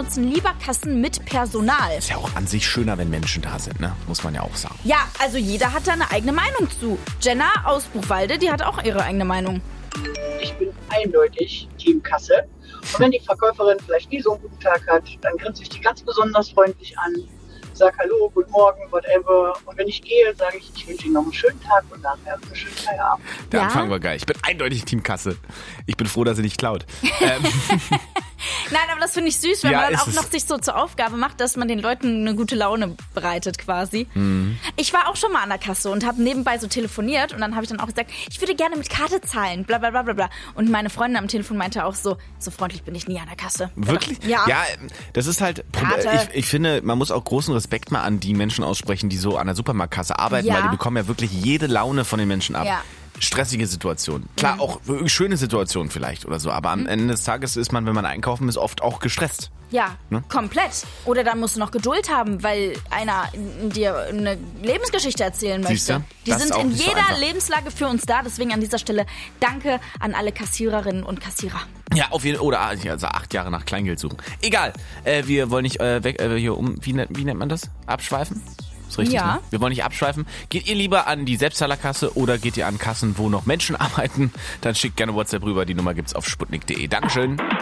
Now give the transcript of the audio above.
benutzen lieber Kassen mit Personal. Ist ja auch an sich schöner, wenn Menschen da sind, ne? Muss man ja auch sagen. Ja, also jeder hat da eine eigene Meinung zu. Jenna aus Buchwalde, die hat auch ihre eigene Meinung. Ich bin eindeutig Team Kasse. Und wenn die Verkäuferin vielleicht nie so einen guten Tag hat, dann grinse ich die ganz besonders freundlich an, sag Hallo, guten Morgen, whatever. Und wenn ich gehe, sage ich wünsche Ihnen noch einen schönen Tag und nachher einen schönen Feierabend. Der Anfang war geil. Ich bin eindeutig Team Kasse. Ich bin froh, dass sie nicht klaut. Nein, aber das finde ich süß, wenn Ja, man dann ist auch es. noch sich so zur Aufgabe macht, dass man den Leuten eine gute Laune bereitet quasi. Ich war auch schon mal an der Kasse und habe nebenbei so telefoniert und dann habe ich dann auch gesagt, ich würde gerne mit Karte zahlen, bla bla bla bla bla. Und meine Freundin am Telefon meinte auch so freundlich bin ich nie an der Kasse. Wirklich? Ja. Ja, das ist halt, Karte. ich finde, man muss auch großen Respekt mal an die Menschen aussprechen, die so an der Supermarktkasse arbeiten, Ja. weil die bekommen ja wirklich jede Laune von den Menschen ab. Ja. Stressige Situation. Klar, auch wirklich schöne Situationen vielleicht oder so, aber am Ende des Tages ist man, wenn man einkaufen ist, oft auch gestresst. Ja, Ne? komplett. Oder dann musst du noch Geduld haben, weil einer dir eine Lebensgeschichte erzählen möchte. Siehste? Die Das sind ist auch in nicht so jeder einfach. Lebenslage für uns da. Deswegen an dieser Stelle danke an alle Kassiererinnen und Kassierer. Ja, auf jeden Fall. Oder also 8 Jahre nach Kleingeld suchen. Egal. Wir wollen nicht wie nennt man das? Abschweifen? Ist richtig, Ja. ne? Wir wollen nicht abschweifen. Geht ihr lieber an die Selbstzahlerkasse oder geht ihr an Kassen, wo noch Menschen arbeiten? Dann schickt gerne WhatsApp rüber. Die Nummer gibt's auf sputnik.de. Dankeschön.